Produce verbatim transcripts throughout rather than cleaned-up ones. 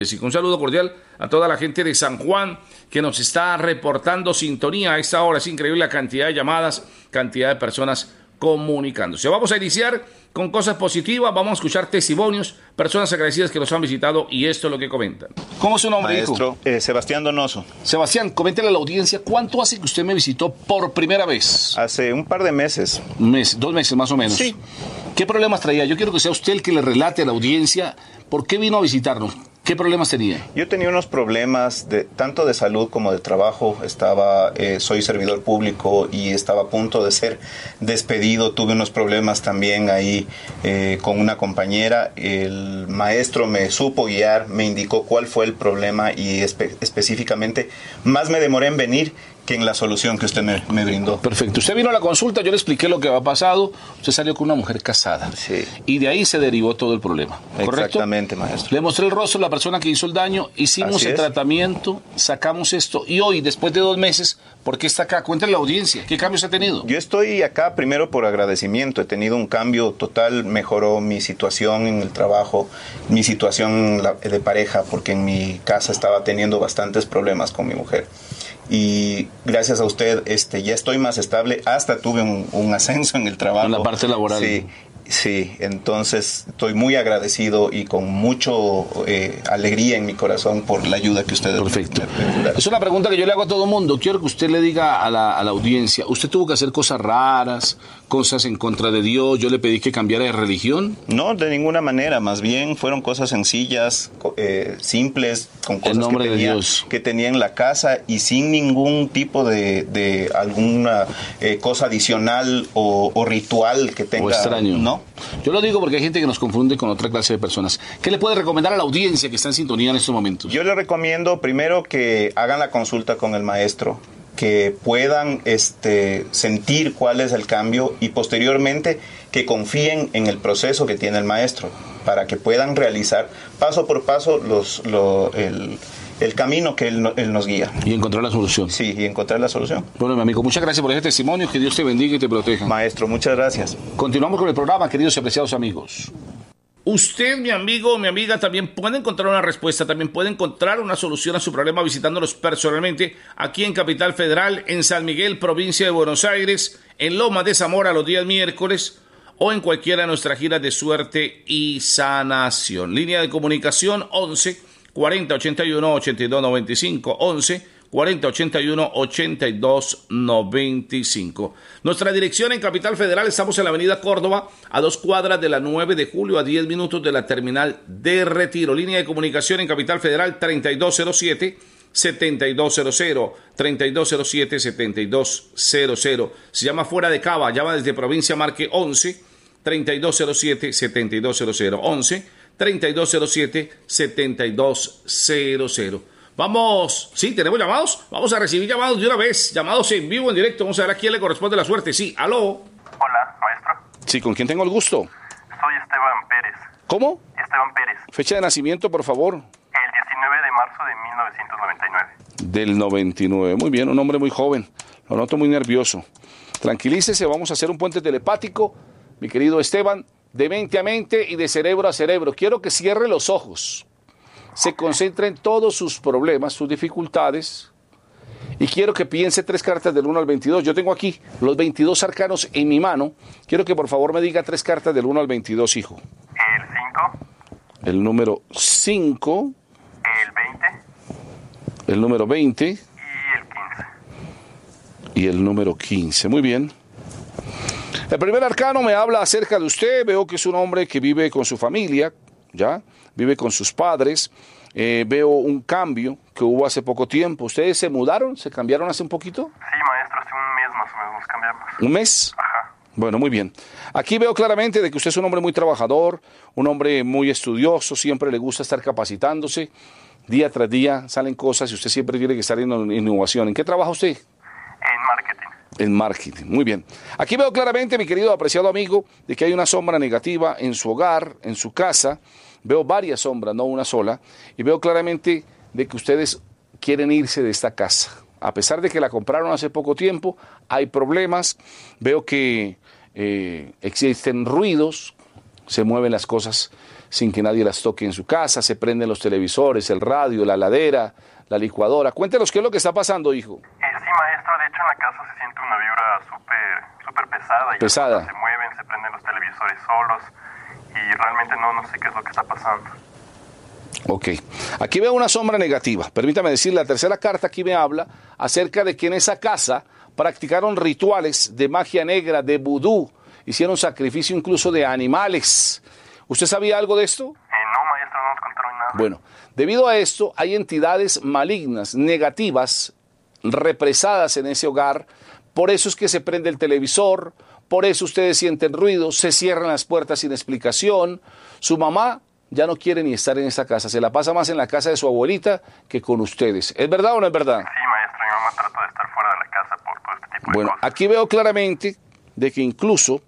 Así que un saludo cordial a toda la gente de San Juan que nos está reportando sintonía a esta hora. Es increíble la cantidad de llamadas, cantidad de personas comunicándose. Vamos a iniciar con cosas positivas, vamos a escuchar testimonios, personas agradecidas que nos han visitado y esto es lo que comentan. ¿Cómo es su nombre, Maestro, eh, Sebastián Donoso. Sebastián, coméntele a la audiencia, ¿cuánto hace que usted me visitó por primera vez? Hace un par de meses. Un mes, dos meses más o menos. Sí. ¿Qué problemas traía? Yo quiero que sea usted el que le relate a la audiencia por qué vino a visitarnos. ¿Qué problemas tenía? Yo tenía unos problemas de tanto de salud como de trabajo. Estaba, eh, soy servidor público y estaba a punto de ser despedido. Tuve unos problemas también ahí eh, con una compañera. El maestro me supo guiar, me indicó cuál fue el problema y espe- específicamente más me demoré en venir que en la solución que usted me, me brindó. Perfecto. Usted vino a la consulta, yo le expliqué lo que había pasado. Usted salió con una mujer casada. Sí. Y de ahí se derivó todo el problema. ¿Correcto? Exactamente, maestro. Le mostré el rostro de la persona que hizo el daño, hicimos Así el es. tratamiento, sacamos esto. Y hoy, después de dos meses, ¿por qué está acá? Cuéntale a la audiencia, ¿qué cambios ha tenido? Yo estoy acá primero por agradecimiento. He tenido un cambio total, mejoró mi situación en el trabajo, mi situación la- de pareja, porque en mi casa estaba teniendo bastantes problemas con mi mujer. Y gracias a usted este, ya estoy más estable, hasta tuve un, un ascenso en el trabajo. En la parte laboral. Sí. Sí, entonces estoy muy agradecido y con mucho eh, alegría en mi corazón por la ayuda que ustedes Perfecto. me, me brindaron. Es una pregunta que yo le hago a todo el mundo. Quiero que usted le diga a la, a la audiencia, ¿usted tuvo que hacer cosas raras, cosas en contra de Dios? Yo le pedí que cambiara de religión. No, de ninguna manera, más bien fueron cosas sencillas, co- eh, simples, con cosas En nombre que de tenía, Dios. que tenía en la casa y sin ningún tipo de, de alguna eh, cosa adicional o, o ritual que tenga. O extraño. No. Yo lo digo porque hay gente que nos confunde con otra clase de personas. ¿Qué le puede recomendar a la audiencia que está en sintonía en estos momentos? Yo les recomiendo primero que hagan la consulta con el maestro, que puedan este, sentir cuál es el cambio y posteriormente que confíen en el proceso que tiene el maestro para que puedan realizar paso por paso los, lo, el, el camino que él, no- él nos guía. Y encontrar la solución. Sí, y encontrar la solución. Bueno, mi amigo, muchas gracias por ese testimonio. Que Dios te bendiga y te proteja. Maestro, muchas gracias. Continuamos con el programa, queridos y apreciados amigos. Usted, mi amigo, mi amiga, también puede encontrar una respuesta, también puede encontrar una solución a su problema visitándonos personalmente aquí en Capital Federal, en San Miguel, provincia de Buenos Aires, en Lomas de Zamora los días miércoles o en cualquiera de nuestras giras de suerte y sanación. Línea de comunicación once cuarenta ochenta y uno ochenta y dos noventa y cinco, once cuarenta ochenta y uno ochenta y dos noventa y cinco. Nuestra dirección en Capital Federal, estamos en la avenida Córdoba, a dos cuadras de la nueve de julio, a diez minutos de la terminal de Retiro. Línea de comunicación en Capital Federal treinta y dos cero siete setenta y dos cero cero, treinta y dos cero siete setenta y dos cero cero. Se llama Fuera de Cava, llama desde provincia, marque once treinta y dos cero siete setenta y dos cero cero, once treinta y dos cero siete setenta y dos cero cero. Vamos, sí, tenemos llamados, vamos a recibir llamados de una vez, llamados en vivo, en directo, vamos a ver a quién le corresponde la suerte. Sí, aló. Hola, maestro. Sí, ¿con quién tengo el gusto? Soy Esteban Pérez. ¿Cómo? Esteban Pérez. Fecha de nacimiento, por favor. El diecinueve de marzo de mil novecientos noventa y nueve. Del noventa y nueve. Muy bien, un hombre muy joven. Lo noto muy nervioso. Tranquilícese, vamos a hacer un puente telepático, mi querido Esteban, de mente a mente y de cerebro a cerebro. Quiero que cierre los ojos, se concentre en todos sus problemas, sus dificultades, y quiero que piense tres cartas del uno al veintidós. Yo tengo aquí los veintidós arcanos en mi mano. Quiero que por favor me diga tres cartas del uno al veintidós, hijo. El cinco, El número cinco, el veinte el número veinte y el quince. y el número quince. Muy bien. El primer arcano me habla acerca de usted. Veo que es un hombre que vive con su familia, ¿ya? Vive con sus padres. Eh, veo un cambio que hubo hace poco tiempo. ¿Ustedes se mudaron? ¿Se cambiaron hace un poquito? Sí, maestro, hace un mes más o menos nos cambiamos. ¿Un mes? Ajá. Bueno, muy bien. Aquí veo claramente de que usted es un hombre muy trabajador, un hombre muy estudioso, siempre le gusta estar capacitándose. Día tras día salen cosas y usted siempre tiene que estar en innovación. ¿En qué trabaja usted? En marketing. En marketing, muy bien. Aquí veo claramente, mi querido apreciado amigo, de que hay una sombra negativa en su hogar, en su casa. Veo varias sombras, no una sola. Y veo claramente de que ustedes quieren irse de esta casa. A pesar de que la compraron hace poco tiempo, hay problemas. Veo que eh, existen ruidos, se mueven las cosas, sin que nadie las toque en su casa, se prenden los televisores, el radio, la heladera, la licuadora. Cuéntenos qué es lo que está pasando, hijo. Eh, sí, maestro, de hecho en la casa se siente una vibra súper súper pesada. Y pesada. Las cosas se mueven, se prenden los televisores solos y realmente no, no sé qué es lo que está pasando. Ok, aquí veo una sombra negativa. Permítame decir, la tercera carta aquí me habla acerca de que en esa casa practicaron rituales de magia negra, de vudú, hicieron sacrificio incluso de animales. ¿Usted sabía algo de esto? Eh, no, maestro, no nos contaron nada. Bueno, debido a esto hay entidades malignas, negativas, represadas en ese hogar. Por eso es que se prende el televisor, por eso ustedes sienten ruido, se cierran las puertas sin explicación. Su mamá ya no quiere ni estar en esta casa, se la pasa más en la casa de su abuelita que con ustedes. ¿Es verdad o no es verdad? Sí, maestro, mi mamá trata de estar fuera de la casa por todo este tipo Bueno, de cosas. aquí veo claramente de que incluso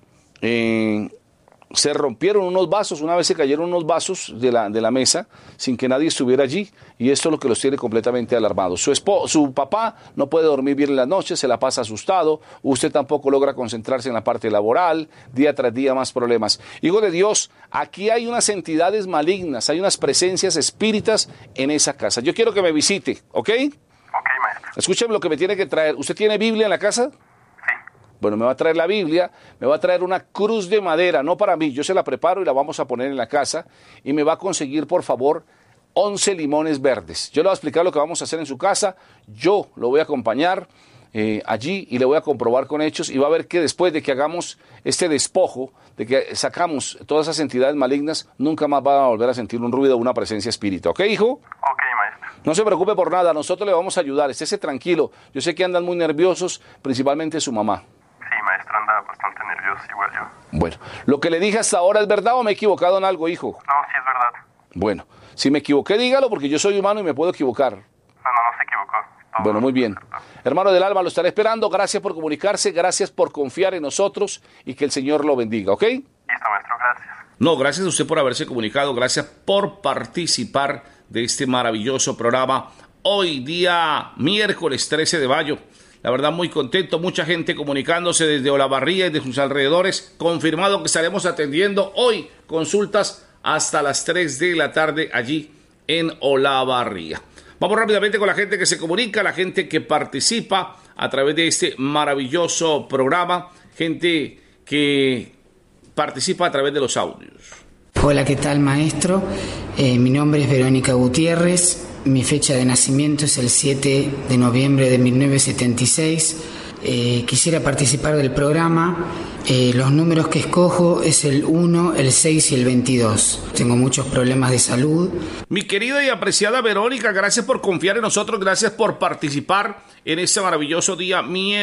eh, se rompieron unos vasos, una vez se cayeron unos vasos de la, de la mesa sin que nadie estuviera allí, y esto es lo que los tiene completamente alarmados. Su, espo, su papá no puede dormir bien en las noches, se la pasa asustado, usted tampoco logra concentrarse en la parte laboral, día tras día más problemas. Hijo de Dios, aquí hay unas entidades malignas, hay unas presencias espíritas en esa casa. Yo quiero que me visite, ¿ok? Ok, maestro. Escúcheme lo que me tiene que traer. ¿Usted tiene Biblia en la casa? Bueno, me va a traer la Biblia, me va a traer una cruz de madera, no para mí, yo se la preparo y la vamos a poner en la casa, y me va a conseguir, por favor, once limones verdes. Yo le voy a explicar lo que vamos a hacer en su casa, yo lo voy a acompañar eh, allí y le voy a comprobar con hechos, y va a ver que después de que hagamos este despojo, de que sacamos todas esas entidades malignas, nunca más va a volver a sentir un ruido o una presencia espírita. ¿Ok, hijo? Ok, maestro. No se preocupe por nada, nosotros le vamos a ayudar, estése tranquilo. Yo sé que andan muy nerviosos, principalmente su mamá. Sí, maestro, anda bastante nervioso, igual yo. Bueno, ¿lo que le dije hasta ahora es verdad o me he equivocado en algo, hijo? No, sí es verdad. Bueno, si me equivoqué, dígalo, porque yo soy humano y me puedo equivocar. No, no, no se equivocó. Todo Bueno, muy bien. Hermano del alma, lo estaré esperando. Gracias por comunicarse, gracias por confiar en nosotros y que el Señor lo bendiga, ¿ok? Listo, maestro, gracias. No, gracias a usted por haberse comunicado, gracias por participar de este maravilloso programa. Hoy, día miércoles trece de mayo. La verdad, muy contento, mucha gente comunicándose desde Olavarría y de sus alrededores. Confirmado que estaremos atendiendo hoy consultas hasta las tres de la tarde allí en Olavarría. Vamos rápidamente con la gente que se comunica, la gente que participa a través de este maravilloso programa, gente que participa a través de los audios. Hola, ¿qué tal, maestro? Eh, mi nombre es Verónica Gutiérrez. Mi fecha de nacimiento es el siete de noviembre de mil novecientos setenta y seis. Eh, quisiera participar del programa. Eh, los números que escojo es el uno, el seis y el veintidós. Tengo muchos problemas de salud. Mi querida y apreciada Verónica, gracias por confiar en nosotros, gracias por participar en este maravilloso día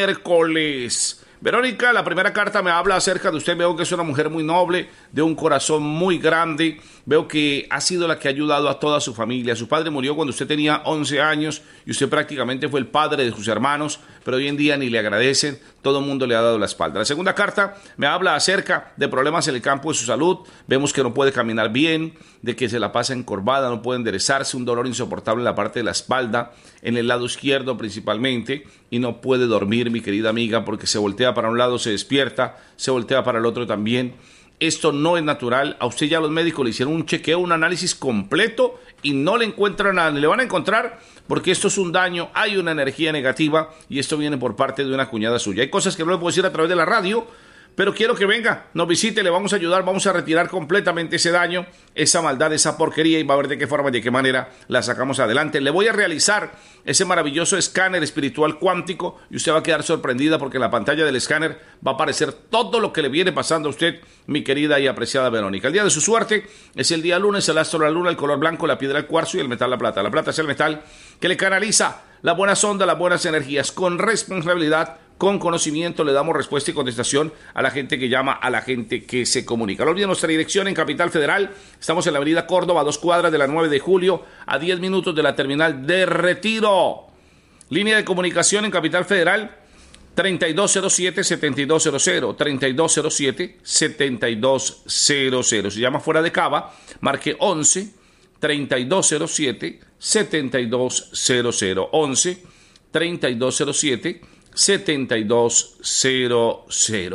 miércoles. Verónica, la primera carta me habla acerca de usted. Veo que es una mujer muy noble, de un corazón muy grande. Veo que ha sido la que ha ayudado a toda su familia. Su padre murió cuando usted tenía once años y usted prácticamente fue el padre de sus hermanos, pero hoy en día ni le agradecen. Todo el mundo le ha dado la espalda. La segunda carta me habla acerca de problemas en el campo de su salud. Vemos que no puede caminar bien, de que se la pasa encorvada, no puede enderezarse, un dolor insoportable en la parte de la espalda, en el lado izquierdo principalmente, y no puede dormir, mi querida amiga, porque se voltea para un lado, se despierta, se voltea para el otro también. Esto no es natural. A usted ya los médicos le hicieron un chequeo, un análisis completo y no le encuentran nada. Le van a encontrar porque esto es un daño, hay una energía negativa y esto viene por parte de una cuñada suya. Hay cosas que no le puedo decir a través de la radio, pero quiero que venga, nos visite, le vamos a ayudar, vamos a retirar completamente ese daño, esa maldad, esa porquería, y va a ver de qué forma y de qué manera la sacamos adelante. Le voy a realizar ese maravilloso escáner espiritual cuántico y usted va a quedar sorprendida porque en la pantalla del escáner va a aparecer todo lo que le viene pasando a usted, mi querida y apreciada Verónica. El día de su suerte es el día lunes, el astro la luna, el color blanco, la piedra el cuarzo y el metal la plata. La plata es el metal que le canaliza las buenas ondas, las buenas energías, con responsabilidad, con conocimiento. Le damos respuesta y contestación a la gente que llama, a la gente que se comunica. No olviden nuestra dirección en Capital Federal. Estamos en la avenida Córdoba, a dos cuadras de la nueve de julio, a diez minutos de la terminal de Retiro. Línea de comunicación en Capital Federal, treinta y dos cero siete, setenta y dos cero cero, treinta y dos cero siete, setenta y dos cero cero. Si llama fuera de Cava, marque once, treinta y dos cero siete, setenta y dos cero cero, once, treinta y dos cero siete, setenta y dos cero cero.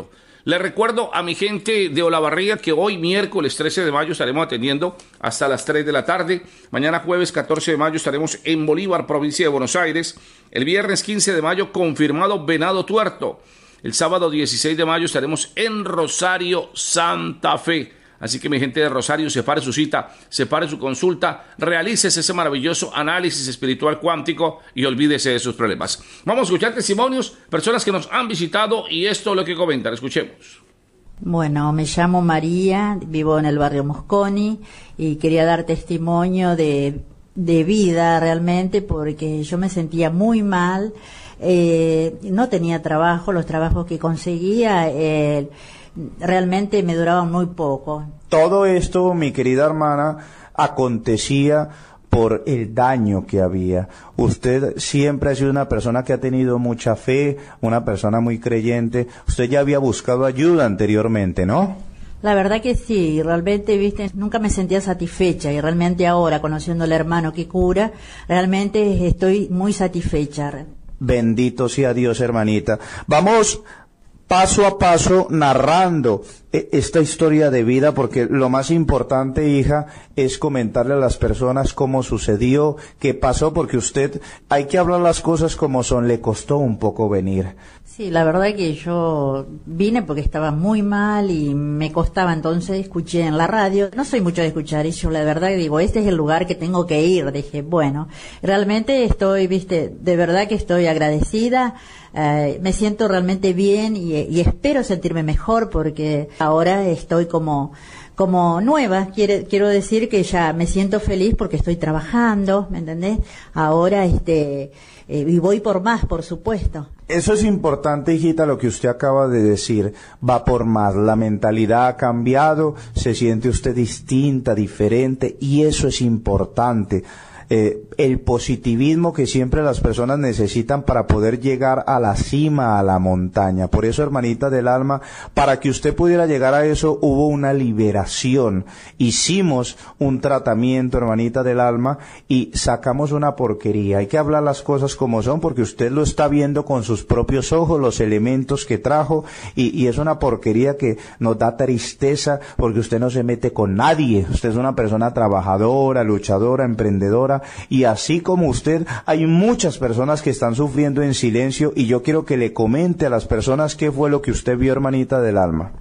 Le recuerdo a mi gente de Olavarría que hoy miércoles trece de mayo estaremos atendiendo hasta las tres de la tarde. Mañana jueves catorce de mayo estaremos en Bolívar, provincia de Buenos Aires. El viernes quince de mayo confirmado Venado Tuerto. El sábado dieciséis de mayo estaremos en Rosario, Santa Fe. Así que mi gente de Rosario, separe su cita, separe su consulta, realícese ese maravilloso análisis espiritual cuántico y olvídese de sus problemas. Vamos a escuchar testimonios, personas que nos han visitado y esto es lo que comentan. Escuchemos. Bueno, me llamo María, vivo en el barrio Mosconi y quería dar testimonio de, de vida realmente porque yo me sentía muy mal, eh, no tenía trabajo, los trabajos que conseguía eh, realmente me duraban muy poco. Todo esto, mi querida hermana, acontecía por el daño que había. Usted siempre ha sido una persona que ha tenido mucha fe, una persona muy creyente. Usted ya había buscado ayuda anteriormente, ¿no? La verdad que sí, realmente, viste, nunca me sentía satisfecha y realmente ahora, conociendo al hermano que cura, realmente estoy muy satisfecha. Bendito sea Dios, hermanita. Vamos paso a paso narrando esta historia de vida, porque lo más importante, hija, es comentarle a las personas cómo sucedió, qué pasó, porque usted, hay que hablar las cosas como son, le costó un poco venir. Sí, la verdad que yo vine porque estaba muy mal y me costaba, entonces escuché en la radio, no soy mucho de escuchar, y yo la verdad que digo, este es el lugar que tengo que ir, dije, bueno, realmente estoy, viste, de verdad que estoy agradecida, eh, me siento realmente bien y, y espero sentirme mejor porque ahora estoy como... como nueva, quiere, quiero decir que ya me siento feliz porque estoy trabajando, ¿me entendés? Ahora, este, eh, y voy por más, por supuesto. Eso es importante, hijita, lo que usted acaba de decir, va por más, la mentalidad ha cambiado, se siente usted distinta, diferente, y eso es importante. Eh, el positivismo que siempre las personas necesitan para poder llegar a la cima, a la montaña. Por eso, hermanita del alma, para que usted pudiera llegar a eso, hubo una liberación. Hicimos un tratamiento, hermanita del alma, y sacamos una porquería. Hay que hablar las cosas como son, porque usted lo está viendo con sus propios ojos, los elementos que trajo, y, y es una porquería que nos da tristeza, porque usted no se mete con nadie. Usted es una persona trabajadora, luchadora, emprendedora, y así como usted, hay muchas personas que están sufriendo en silencio, y yo quiero que le comente a las personas qué fue lo que usted vio, hermanita del alma.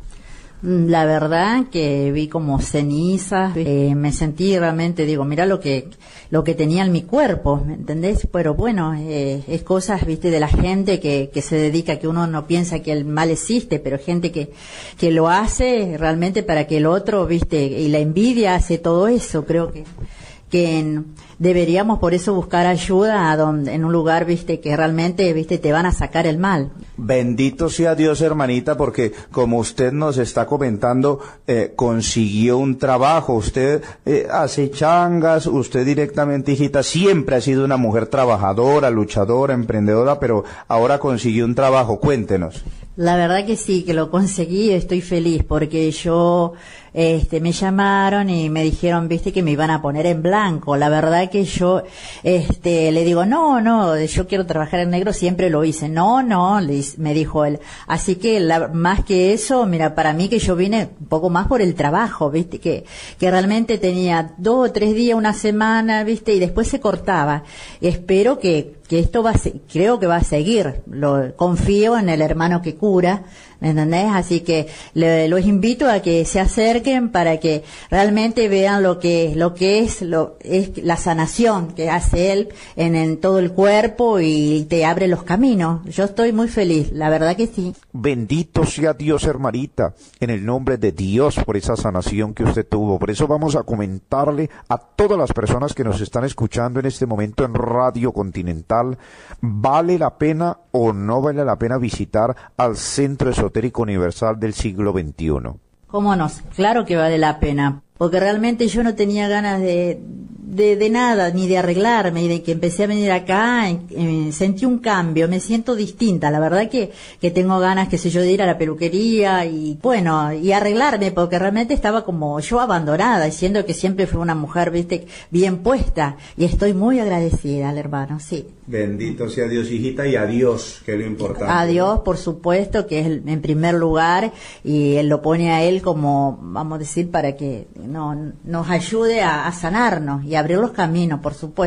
La verdad que vi como cenizas, eh, me sentí realmente, digo, mira lo que lo que tenía en mi cuerpo, ¿me entendés? Pero bueno, eh, es cosas, viste, de la gente que, que se dedica, que uno no piensa que el mal existe, pero gente que, que lo hace realmente para que el otro, viste, y la envidia hace todo eso, creo que que en, deberíamos por eso buscar ayuda a donde, en un lugar, viste, que realmente, viste, te van a sacar el mal. Bendito sea Dios, hermanita, porque como usted nos está comentando, eh, consiguió un trabajo, usted eh, hace changas, usted directamente, hijita, siempre ha sido una mujer trabajadora, luchadora, emprendedora, pero ahora consiguió un trabajo, cuéntenos. La verdad que sí, que lo conseguí, estoy feliz, porque yo, este, me llamaron y me dijeron, viste, que me iban a poner en blanco. La verdad que yo, este, le digo, no, no, yo quiero trabajar en negro, siempre lo hice. No, no, le, me dijo él. Así que, la, más que eso, mira, para mí que yo vine un poco más por el trabajo, viste, que, que realmente tenía dos o tres días, una semana, viste, y después se cortaba. Espero que, que esto va a, creo que va a seguir. Lo, confío en el hermano que cura, ¿me entendés? Así que le, los invito a que se acerquen para que realmente vean lo que lo que es lo es la sanación que hace él en, en todo el cuerpo y te abre los caminos. Yo estoy muy feliz, la verdad que sí. Bendito sea Dios, hermanita, en el nombre de Dios por esa sanación que usted tuvo. Por eso vamos a comentarle a todas las personas que nos están escuchando en este momento en Radio Continental, ¿vale la pena o no vale la pena visitar al Centro Esotérico Universal del siglo veintiuno? ¿Cómo no? Claro que vale la pena, porque realmente yo no tenía ganas de, de, de nada, ni de arreglarme, y de que empecé a venir acá, eh, sentí un cambio, me siento distinta, la verdad que, que tengo ganas, qué sé yo, de ir a la peluquería y bueno, y arreglarme, porque realmente estaba como yo abandonada, diciendo que siempre fui una mujer, viste, bien puesta, y estoy muy agradecida al hermano, sí. Bendito sea Dios, hijita, y a Dios, que es lo importante. A Dios, por supuesto, que es el, en primer lugar, y él lo pone a él como, vamos a decir, para que no, nos ayude a, a sanarnos y abrir los caminos, por supuesto.